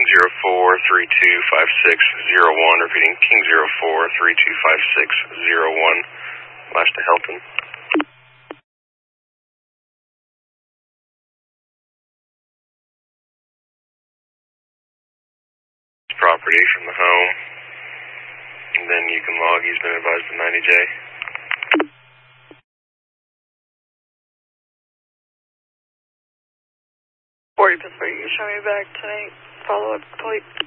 King 04325601, repeating King 04325601, last to Helton. Property from the home, and then you can log, he's been advised to 90J. 40 Pittsburgh, you can show me back tonight, follow up complete.